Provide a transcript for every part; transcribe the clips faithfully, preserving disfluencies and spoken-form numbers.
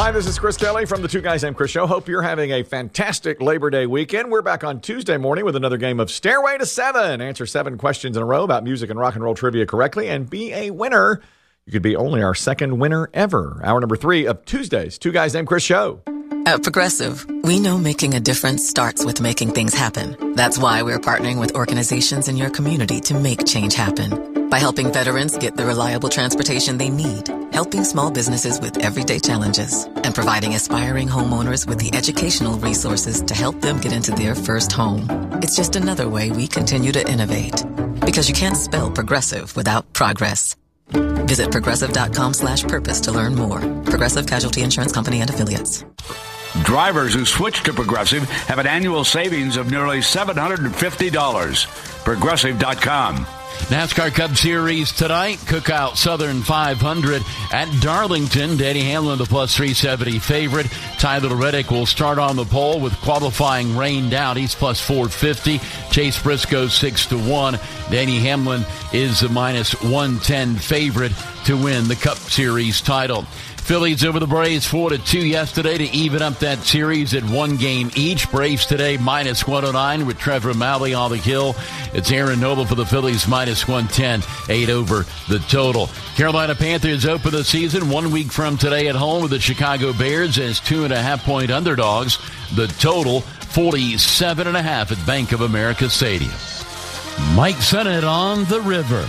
Hi, this is Chris Kelly from the Two Guys Named Chris Show. Hope you're having a fantastic Labor Day weekend. We're back on Tuesday morning with another game of Stairway to Seven. Answer seven questions in a row about music and rock and roll trivia correctly and be a winner. You could be only our second winner ever. Hour number three of Tuesday's Two Guys Named Chris Show. At Progressive, we know making a difference starts with making things happen. That's why we're partnering with organizations in your community to make change happen. By helping veterans get the reliable transportation they need, helping small businesses with everyday challenges, and providing aspiring homeowners with the educational resources to help them get into their first home. It's just another way we continue to innovate. Because you can't spell progressive without progress. Visit progressive.com slash purpose to learn more. Progressive Casualty Insurance Company and Affiliates. Drivers who switch to Progressive have an annual savings of nearly seven hundred fifty dollars. Progressive dot com. NASCAR Cup Series tonight. Cookout Southern five hundred at Darlington. Denny Hamlin, the plus three seventy favorite. Tyler Reddick will start on the pole with qualifying rained out. He's plus four fifty. Chase Briscoe six to one. Denny Hamlin is the minus one ten favorite to win the Cup Series title. Phillies over the Braves four to two yesterday to even up that series at one game each. Braves today minus one oh nine with Trevor Malley on the hill. It's Aaron Noble for the Phillies minus one ten, eight over the total. Carolina Panthers open the season one week from today at home with the Chicago Bears as two and a half point underdogs. The total forty-seven and a half at Bank of America Stadium. Mike Sennett on the river.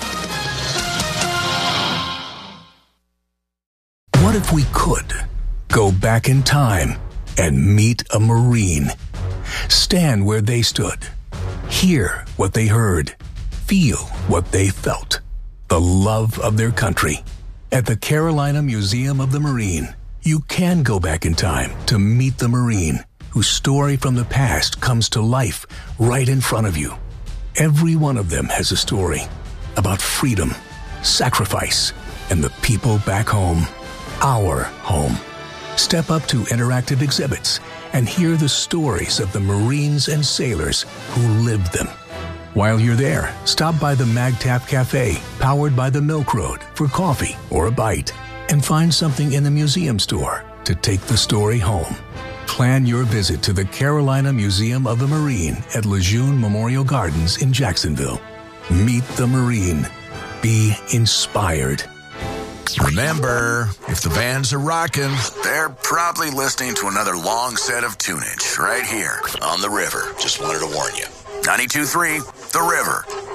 What if we could go back in time and meet a Marine? Stand where they stood. Hear what they heard. Feel what they felt. The love of their country. At the Carolina Museum of the Marine, you can go back in time to meet the Marine whose story from the past comes to life right in front of you. Every one of them has a story about freedom, sacrifice, and the people back home. Our home. Step up to interactive exhibits and hear the stories of the Marines and sailors who lived them. While you're there, stop by the Magtap Cafe, powered by the Milk Road, for coffee or a bite, and find something in the museum store to take the story home. Plan your visit to the Carolina Museum of the Marine at Lejeune Memorial Gardens in Jacksonville. Meet the Marine. Be inspired. Remember, if the bands are rocking, they're probably listening to another long set of tunage right here on The River. Just wanted to warn you. ninety-two point three, The River.